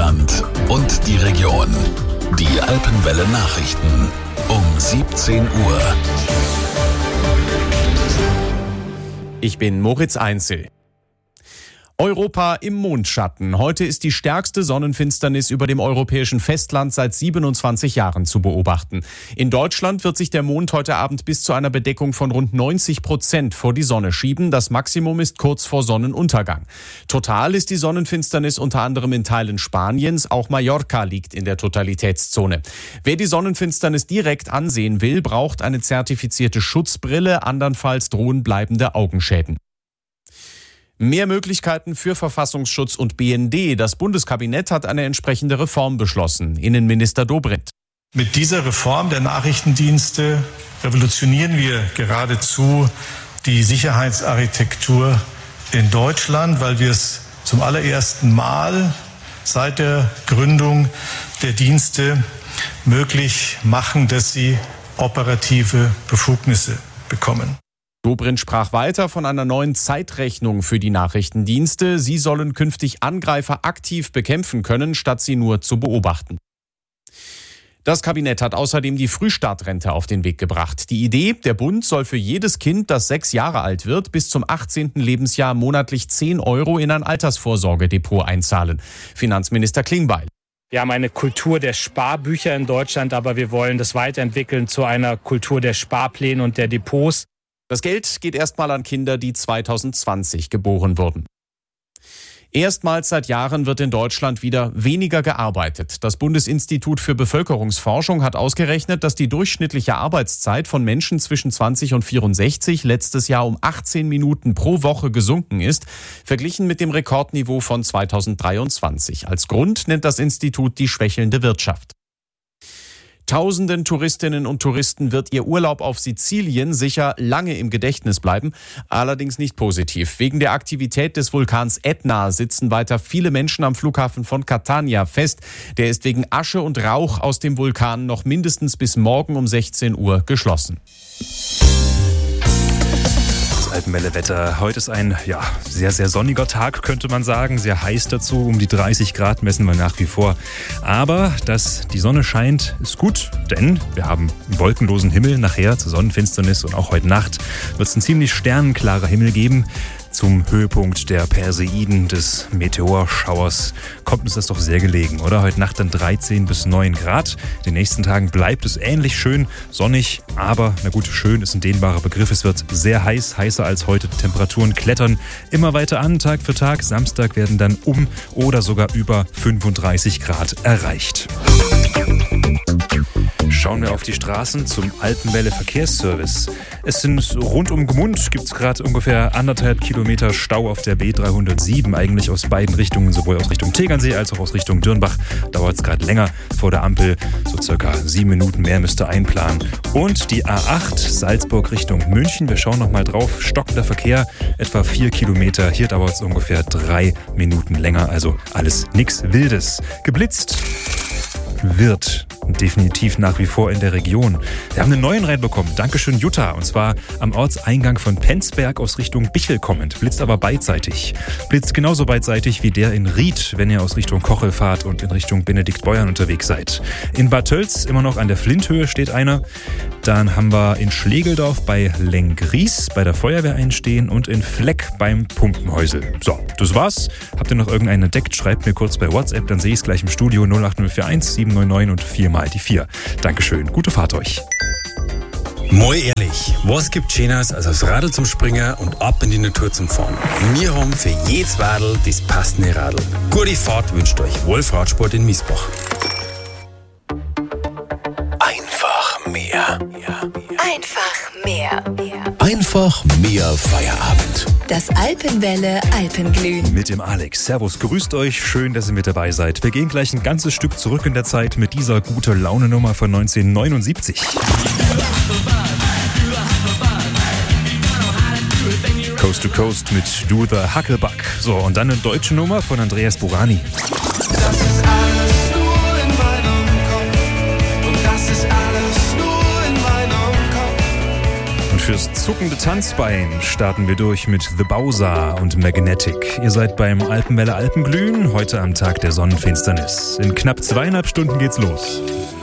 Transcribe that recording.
Deutschland und die Region. Die Alpenwelle Nachrichten um 17 Uhr. Ich bin Moritz Einzel. Europa im Mondschatten. Heute ist die stärkste Sonnenfinsternis über dem europäischen Festland seit 27 Jahren zu beobachten. In Deutschland wird sich der Mond heute Abend bis zu einer Bedeckung von rund 90% vor die Sonne schieben. Das Maximum ist kurz vor Sonnenuntergang. Total ist die Sonnenfinsternis unter anderem in Teilen Spaniens. Auch Mallorca liegt in der Totalitätszone. Wer die Sonnenfinsternis direkt ansehen will, braucht eine zertifizierte Schutzbrille. Andernfalls drohen bleibende Augenschäden. Mehr Möglichkeiten für Verfassungsschutz und BND. Das Bundeskabinett hat eine entsprechende Reform beschlossen. Innenminister Dobrindt. Mit dieser Reform der Nachrichtendienste revolutionieren wir geradezu die Sicherheitsarchitektur in Deutschland, weil wir es zum allerersten Mal seit der Gründung der Dienste möglich machen, dass sie operative Befugnisse bekommen. Dobrindt sprach weiter von einer neuen Zeitrechnung für die Nachrichtendienste. Sie sollen künftig Angreifer aktiv bekämpfen können, statt sie nur zu beobachten. Das Kabinett hat außerdem die Frühstartrente auf den Weg gebracht. Die Idee, der Bund soll für jedes Kind, das 6 Jahre alt wird, bis zum 18. Lebensjahr monatlich 10 € in ein Altersvorsorgedepot einzahlen. Finanzminister Klingbeil. Wir haben eine Kultur der Sparbücher in Deutschland, aber wir wollen das weiterentwickeln zu einer Kultur der Sparpläne und der Depots. Das Geld geht erstmal an Kinder, die 2020 geboren wurden. Erstmals seit Jahren wird in Deutschland wieder weniger gearbeitet. Das Bundesinstitut für Bevölkerungsforschung hat ausgerechnet, dass die durchschnittliche Arbeitszeit von Menschen zwischen 20 und 64 letztes Jahr um 18 Minuten pro Woche gesunken ist, verglichen mit dem Rekordniveau von 2023. Als Grund nennt das Institut die schwächelnde Wirtschaft. Tausenden Touristinnen und Touristen wird ihr Urlaub auf Sizilien sicher lange im Gedächtnis bleiben, allerdings nicht positiv. Wegen der Aktivität des Vulkans Ätna sitzen weiter viele Menschen am Flughafen von Catania fest. Der ist wegen Asche und Rauch aus dem Vulkan noch mindestens bis morgen um 16 Uhr geschlossen. Alpenwelle-Wetter. Heute ist ein sehr, sehr sonniger Tag, könnte man sagen. Sehr heiß dazu, um die 30 Grad messen wir nach wie vor. Aber dass die Sonne scheint, ist gut, denn wir haben einen wolkenlosen Himmel nachher zur Sonnenfinsternis und auch heute Nacht wird es ein ziemlich sternenklarer Himmel geben. Zum Höhepunkt der Perseiden des Meteorschauers kommt uns das doch sehr gelegen, oder? Heute Nacht dann 13 bis 9 Grad. In den nächsten Tagen bleibt es ähnlich schön sonnig, aber na gut, schön ist ein dehnbarer Begriff. Es wird sehr heiß, heißer als heute. Die Temperaturen klettern immer weiter an, Tag für Tag. Samstag werden dann oder sogar über 35 Grad erreicht. Schauen wir auf die Straßen zum Alpenwelle Verkehrsservice. Es sind rund um Gmund, gibt es gerade ungefähr 1,5 Kilometer Stau auf der B307, eigentlich aus beiden Richtungen, sowohl aus Richtung Tegernsee als auch aus Richtung Dürnbach. Dauert es gerade länger vor der Ampel, so circa 7 Minuten mehr müsst ihr einplanen. Und die A8 Salzburg Richtung München, wir schauen nochmal drauf, stockender Verkehr, etwa 4 Kilometer. Hier dauert es ungefähr 3 Minuten länger, also alles nichts Wildes. Geblitzt wird definitiv nach wie vor in der Region. Wir haben einen neuen reinbekommen. Dankeschön, Jutta. Und zwar am Ortseingang von Penzberg aus Richtung Bichl kommend. Blitzt aber beidseitig. Blitzt genauso beidseitig wie der in Ried, wenn ihr aus Richtung Kochel fahrt und in Richtung Benediktbeuern unterwegs seid. In Bad Tölz, immer noch an der Flinthöhe, steht einer. Dann haben wir in Schlegeldorf bei Lengries bei der Feuerwehr einstehen und in Fleck beim Pumpenhäusel. So, das war's. Habt ihr noch irgendeinen entdeckt? Schreibt mir kurz bei WhatsApp, dann sehe ich es gleich im Studio 08041 799 und 4 mal die 4. Dankeschön, gute Fahrt euch. Mal ehrlich, was gibt Schöneres als aufs Radl zum Springen und ab in die Natur zum Fahren? Wir haben für jedes Radl das passende Radl. Gute Fahrt wünscht euch Wolf Radsport in Miesbach. Einfach mehr. Einfach mehr. Einfach mehr Feierabend. Das Alpenwelle Alpenglühen. Mit dem Alex. Servus, grüßt euch. Schön, dass ihr mit dabei seid. Wir gehen gleich ein ganzes Stück zurück in der Zeit mit dieser Gute-Laune-Nummer von 1979. Coast to Coast mit Do the Hucklebuck. So, und dann eine deutsche Nummer von Andreas Burani. Das ist alles nur in meinem Kopf. Und das ist alles nur in meinem Kopf. Und fürs zuckende Tanzbein starten wir durch mit The Bowser und Magnetic. Ihr seid beim Alpenwelle Alpenglühen, heute am Tag der Sonnenfinsternis. In knapp 2,5 Stunden geht's los.